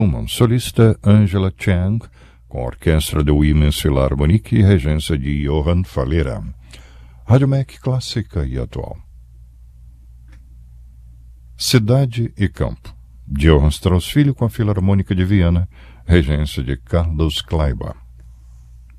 Uma solista Angela Chang, com a orquestra do Women's Philharmonic e regência de Johann Fallera. Rádio MEC clássica e atual. Cidade e Campo, de Johann Strauss Filho com a Filarmônica de Viena, regência de Carlos Kleiber.